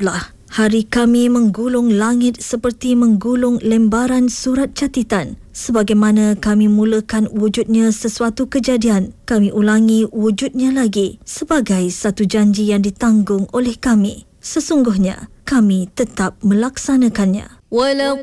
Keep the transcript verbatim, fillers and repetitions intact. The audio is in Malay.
Ingatlah, hari kami menggulung langit seperti menggulung lembaran surat catatan. Sebagaimana kami mulakan wujudnya sesuatu kejadian, kami ulangi wujudnya lagi sebagai satu janji yang ditanggung oleh kami. Sesungguhnya, kami tetap melaksanakannya. Walau